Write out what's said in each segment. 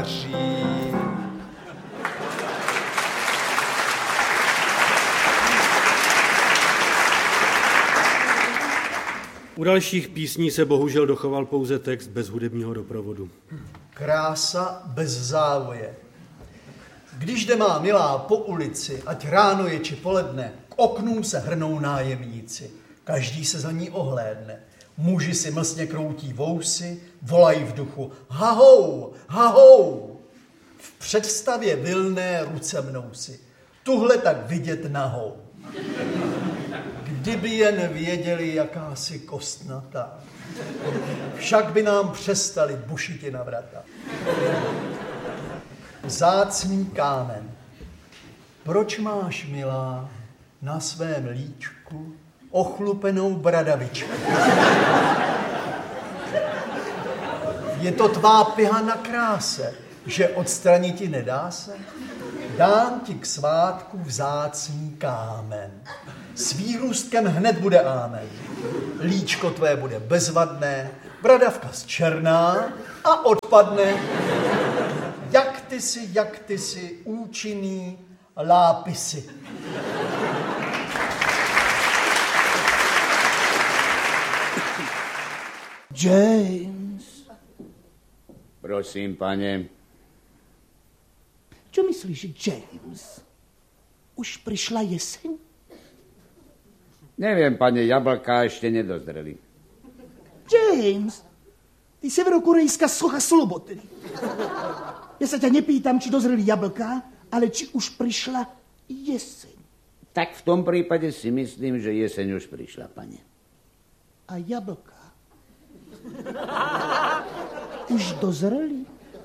daří. U dalších písní se bohužel dochoval pouze text bez hudebního doprovodu. Krása bez závoje. Když jde má milá po ulici, ať ráno je či poledne, k oknům se hrnou nájemníci. Každý se za ní ohlédne. Muži si mlsně kroutí vousy, volají v duchu hahou, hahou. V představě vilné ruce mnou si. Tuhle tak vidět nahou. Kdyby jen věděli, jaká si kostnatá. Však by nám přestali bušiti na vrata. Vzácný kámen. Proč máš, milá, na svém líčku ochlupenou bradavičku? Je to tvá piha na kráse, že odstranit ti nedá se? Dám ti k svátku vzácný kámen. S výrůstkem hned bude ámen. Líčko tvé bude bezvadné, bradavka zčerná a odpadne. Jak ty si, účinný lápisy. James. Prosím, pane. Čo myslíš, James? Už prišla jeseň? Neviem, pane, jablká ešte nedozreli. James, ty severokorejská socha slobody. Ja sa ťa nepýtam, či dozreli jablká, ale či už prišla jeseň. Tak v tom prípade si myslím, že jeseň už prišla, pane. A jablká? Už dozreli?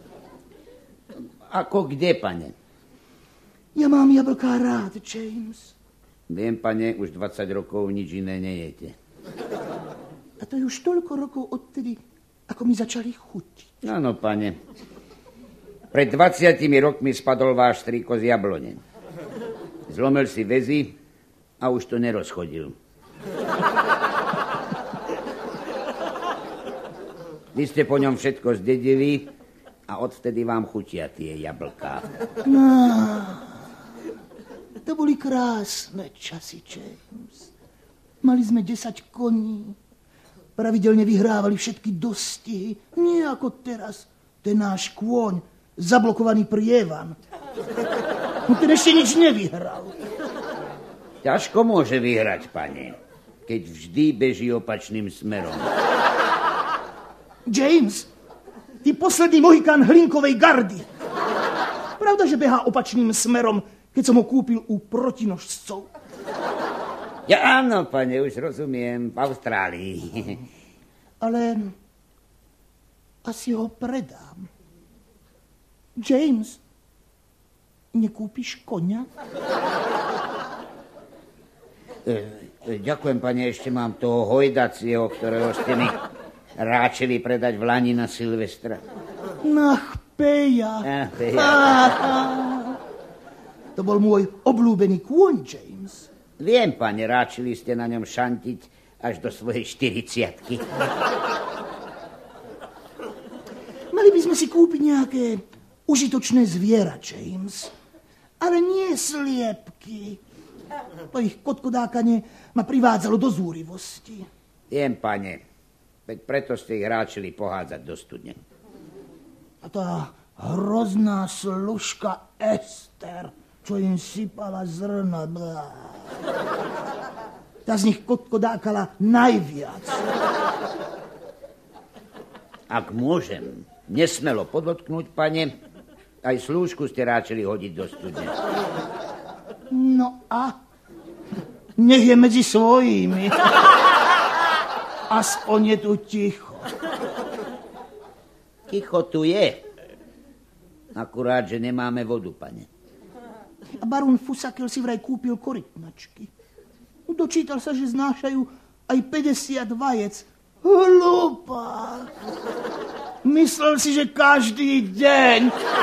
Ako kde, pane? Ja mám jablká rád, James. Viem, pane, už 20 rokov nič iné nejete. A to je už toľko rokov odtedy, ako mi začali chutiť. Áno, pane. Pred 20 rokmi spadol váš strýko z jablone. Zlomil si väzy a už to nerozchodil. Vy ste po ňom všetko zdedili a odvtedy vám chutia tie jablká. No, to boli krásne časy, James. Mali sme 10 koní. Pravidelne vyhrávali všetky dostihy. Nie ako teraz. Ten náš kôň, zablokovaný prievan. No ten ešte nič nevyhral. Ťažko môže vyhrať, pane, keď vždy beží opačným smerom. James, ty posledný mohikán Hlinkovej gardy. Pravda, že behá opačným smerom, keď som ho kúpil u protinožcov? Ja áno, pane, už rozumiem, v Austrálii. Ale asi ho predám. James, nekúpiš koňa? Ďakujem, pane, ešte mám toho hojdacieho, ktorého ste mi ráčili predať v Lani na Silvestra. Ach, Peja. Peja. To bol môj obľúbený kôň, James. Viem, pane, ráčili ste na ňom šantiť až do svojej 40-ky. Mali by sme si kúpiť nejaké užitočné zviera, James. Ale nie sliepky. To ich kotkodákanie ma privádzalo do zúrivosti. Viem, pane. Veď preto ste ich ráčili pohádzať do studne. A tá hrozná služka Ester, čo im sypala zrna. Tá z nich kotkodákala najviac. Ak môžem nesmelo podotknúť, pane, aj slúžku ste ráčili hodiť do studne. No a? Nech je medzi svojimi. Aspoň je tu ticho. Ticho tu je. Akurát, že nemáme vodu, pane. A barón Fusakel si vraj kúpil korytnačky. Dočítal sa, že znášajú aj 50 vajec. Hlupák. Myslel si, že každý deň.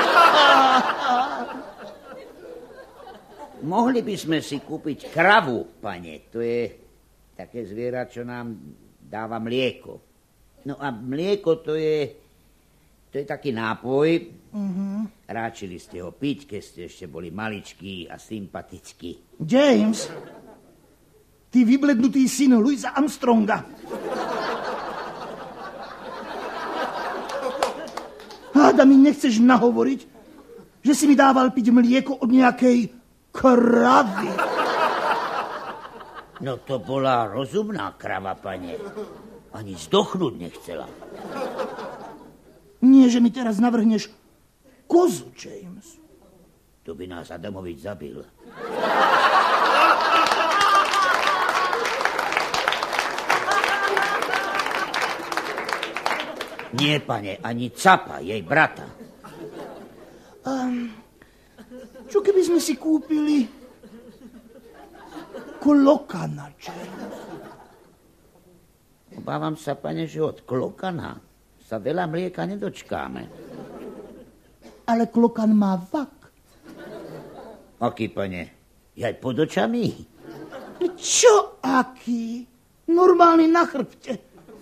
Mohli by sme si kúpiť kravu, pane. To je také zviera, čo nám dáva mlieko. No a mlieko to je To je taký nápoj. Ráčili ste ho piť, keď ste ešte boli maličkí a sympatickí. James, ty vyblednutý syn Louisa Armstronga. Háda mi nechceš nahovoriť, že si mi dával piť mlieko od nejakej kravy. No to bola rozumná krava, pane. Ani zdochnúť nechcela. Nie, že mi teraz navrhneš kozu, James. To by nás Adamovič zabil. Nie, pane, ani Capa, jej brata. Čo keby sme si kúpili klokana, James? Obávam sa, pane, že od klokana sa veľa mlieka nedočkáme. Ale klokan má vak. Aký, pane? Je aj pod očami? Čo aký? Normálny na chrbte.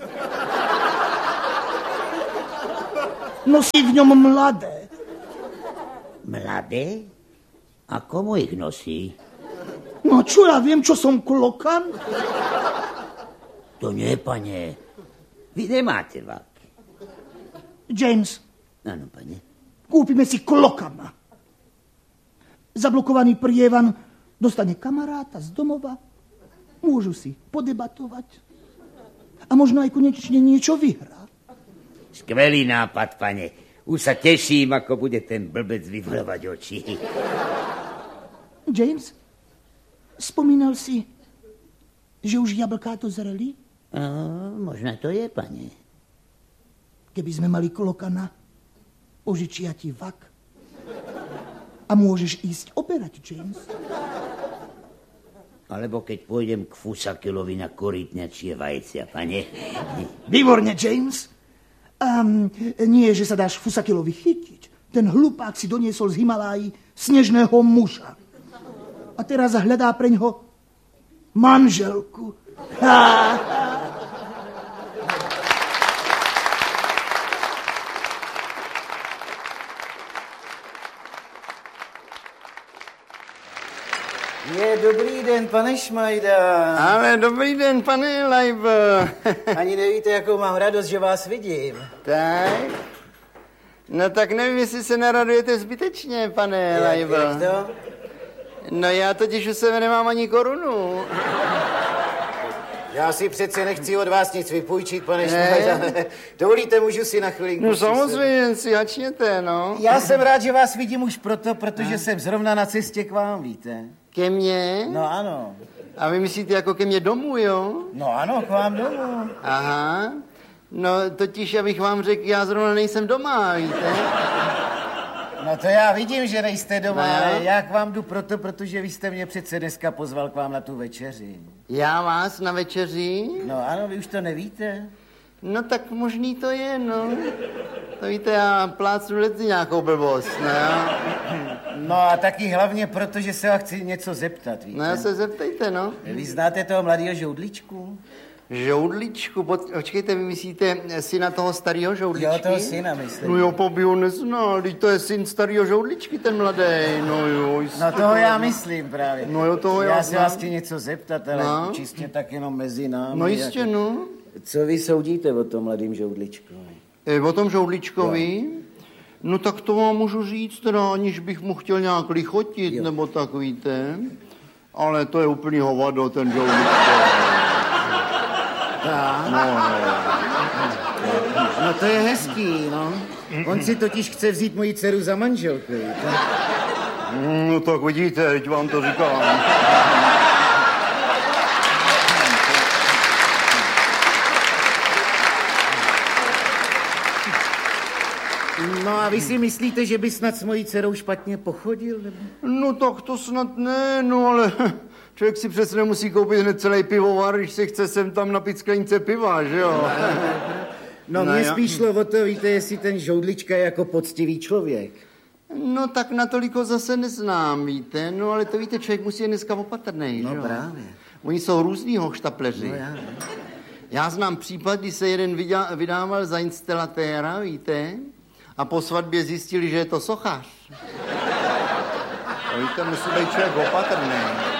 Nosí v ňom mladé. Mladé? A komu ich nosí? No čo ja viem, čo som klokan? To nie, pane. Vy nemáte vak. James, Áno, pane. kúpime si klokana. Zablokovaný prievan dostane kamaráta z domova. Môžu si podebatovať. A možno aj konečne niečo vyhrá. Skvelý nápad, pane. Už sa teším, ako bude ten blbec vyvľovať oči. James, spomínal si, že už jablká to zreli? Možno to je, pane. Keby sme mali klokana, požičia ti vak. A môžeš ísť oberať, James. Alebo keď pôjdem k Fusakelovi na korytňačie vajcia, pane. Výborne, James. Nie, že sa dáš Fusakelovi chytiť. Ten hlupák si doniesol z Himalájí snežného muža. A teraz hľadá preňho manželku. Dobrý den, pane Šmajda. Ale dobrý den, pane Lajbo. Ani nevíte, jakou mám radost, že vás vidím. Tak? No tak nevím, jestli se naradujete zbytečně, pane Lajbo. Jak to? No já totiž u sebe nemám ani korunu. Já si přece nechci od vás nic vypůjčit, pane Šmajda. Dovolíte, můžu si na chvilinku? No samozřejmě, si hačněte, no. Já jsem rád, že vás vidím už protože jsem zrovna na cestě k vám, víte. Ke mně? No ano. A vy myslíte jako ke mně domů, jo? No ano, k vám domů. Aha. No totiž, abych vám řekl, já zrovna nejsem doma, víte? No to já vidím, že nejste doma, No. ale já k vám jdu protože vy jste mě přece dneska pozval k vám na tu večeři. Já vás na večeři? No ano, vy už to nevíte? No tak možný to je, no. To víte, já plácnu lety nějakou blbost, no. No a taky hlavně proto, že se vás chci něco zeptat, víte? No já se zeptejte, no. Vy znáte toho mladého žoudličku? Žoudličku? Počkejte, vy myslíte syna toho starého žoudličky? Jo, toho syna myslím. No jo, by ho neznal, teď to je syn starého žoudličky, ten mladý, no jo. No toho já myslím právě. No jo, toho já Já se znám. vás chci něco zeptat, ale No. čistě tak jenom mezi námi. No jistě, jako... no. Co vy soudíte o tom mladým žoudličkovi? O tom žoudličkovi? No tak to vám můžu říct, teda, aniž bych mu chtěl nějak lichotit, nebo tak, víte. Ale to je úplný hovado, ten žoudličko. No to je hezký, no. On si totiž chce vzít moji dceru za manželku, víte? No tak vidíte, teď vám to říkám. No a vy si myslíte, že by snad s mojí dcerou špatně pochodil? Nebo? No tak to snad ne, no ale člověk si přece nemusí koupit hned celý pivovar, když si chce sem tam napít sklenice piva, že jo? No mě spíš šlo o to, víte, jestli ten žoudlička je jako poctivý člověk. No tak natoliko zase neznám, víte, no ale to víte, člověk musí je dneska opatrnej, No že jo? právě. Oni jsou různý hochštapleři. No já. Já znám případ, kdy se jeden vydával za instalatéra, víte, a po svatbě zjistili, že je to sochař. Víte, musí být člověk opatrný.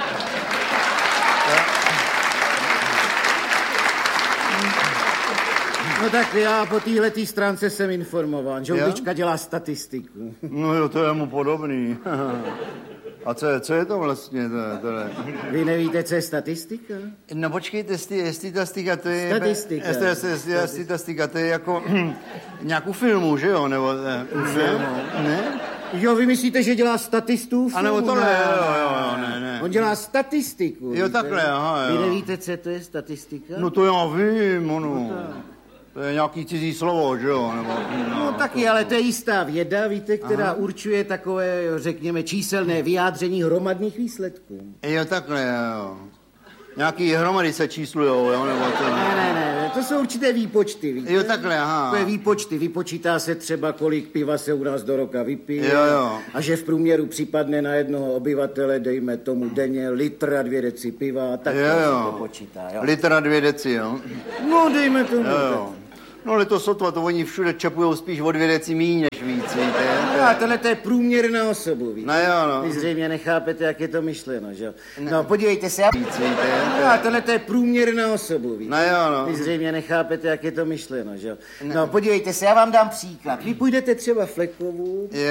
No tak já po téhletý stránce jsem informován. Žoubička dělá statistiku. No jo, to je mu podobný. A co je to vlastně? Vy nevíte, co je statistika? No počkejte, statistika, to je... Statistika. Statistika, to je jako nějakou filmu, že jo? Nebo u filmu, ne? Jo, vy myslíte, že dělá statistu? A nebo tohle, jo, ne. On dělá statistiku. Jo, takhle, aha, jo. Vy nevíte, co to je statistika? No to já vím, ono. To je nějaký cizí slovo, že jo? Nebo, No taky, ale to je jistá věda, víte, která určuje takové, řekněme, číselné vyjádření hromadných výsledků. Jo, takhle, jo. Nějaký hromady se číslujou, jo? Nebo to... Ne, to jsou určité výpočty, víte? Jo, takhle, aha. Takové výpočty, vypočítá se třeba, kolik piva se u nás do roka vypije. Jo. A že v průměru připadne na jednoho obyvatele, dejme tomu denně, litr a 2 deci piva, tak se to počítá, jo. Litr a 2 deci, jo? No, dejme tomu. Jo. No ale to sotva, to oni všude čepujou spíš o 2 deci míň než víc, víte? No a tohle to je průměr na osobu, víte? No jo, no. Vy zřejmě nechápete, jak je to myšleno, že jo? No, podívejte se. Víc, víte? No a tohle to je průměr na osobu, víte? No jo, no. Vy zřejmě nechápete, jak je to myšleno, že jo? No, podívejte se, já vám dám příklad. Vy půjdete třeba Flekovu,